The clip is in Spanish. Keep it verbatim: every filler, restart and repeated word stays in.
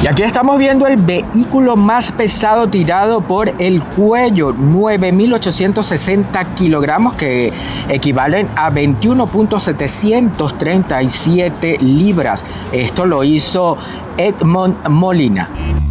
Y aquí estamos viendo el vehículo más pesado tirado por el cuello, nueve mil ochocientos sesenta kilogramos, que equivalen a veintiuno mil setecientos treinta y siete libras. Esto lo hizo Edmond Molina.